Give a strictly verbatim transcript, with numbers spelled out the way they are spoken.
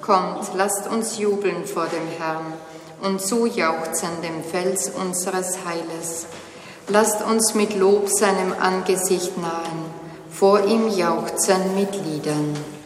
Kommt, lasst uns jubeln vor dem Herrn und zujauchzen dem Fels unseres Heiles. Lasst uns mit Lob seinem Angesicht nahen, vor ihm jauchzen mit Liedern.